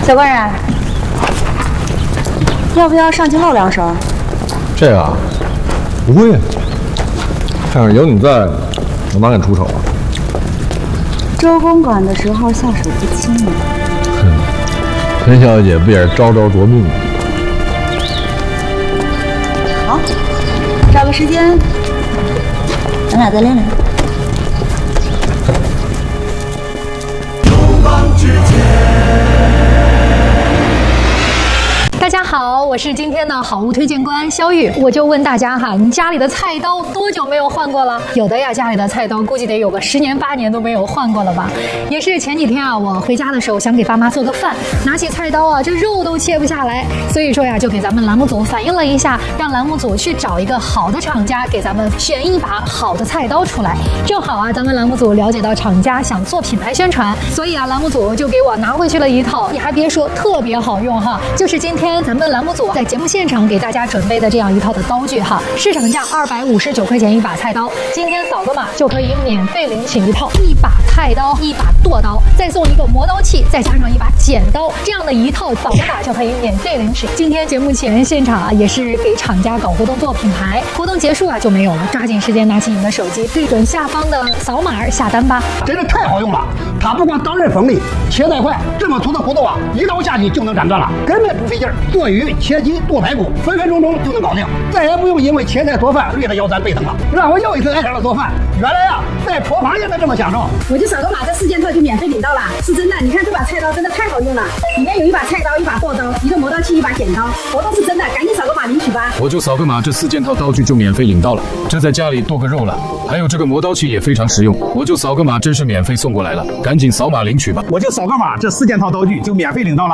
小官人，要不要上去唠两声？ 这个啊，不会。看看有你在，我哪敢出手啊？ 周公馆的时候下手不轻啊。 陈小姐不也是招招夺命吗？ 好，找个时间，咱俩再练练。 大家好，我是今天的好物推荐官肖玉。我就问大家哈，你家里的菜刀多久没有换过了？有的呀，家里的菜刀估计得有个10年8年都没有换过了吧。也是前几天啊，我回家的时候想给爸妈做个饭，拿起菜刀啊，这肉都切不下来，所以说呀，就给咱们栏目组反映了一下，让栏目组去找一个好的厂家给咱们选一把好的菜刀出来。正好啊，咱们栏目组了解到厂家想做品牌宣传，所以啊，栏目组就给我拿回去了一套，你还别说，特别好用哈，就是今天咱们栏目组在节目现场给大家准备的这样一套的刀具哈，市场价259块钱一把菜刀，今天扫个码就可以免费领取一套，1把菜刀，1把剁刀，再送一个磨刀器，再加上1把剪刀，这样的一套扫个码就可以免费领取。今天节目前现场啊，也是给厂家搞活动做品牌，活动结束啊就没有了，抓紧时间拿起你的手机，对准下方的扫码下单吧。 真是太好用了，它不光刀刃锋利，切带快，这么粗的骨头啊，一刀下去就能斩断了，根本不费劲儿。剁鱼、切鸡、剁排骨，分分钟钟就能搞定，再也不用因为切菜做饭累得腰酸背疼了，让我又一次爱上了做饭。原来呀，在厨房也能这么享受。 我就扫个码，这4件套就免费领到了，是真的。你看这把菜刀真的太好用了，里面有1把菜刀、1把剁刀、一个磨刀器、1把剪刀，活动是真的，赶紧扫个码领取吧。 我就扫个码，这4件套刀具就免费领到了。这在家里剁个肉了，还有这个磨刀器也非常实用，我就扫个码，真是免费送过来了，赶紧扫码领取吧。 我就扫个码，这4件套刀具就免费领到了。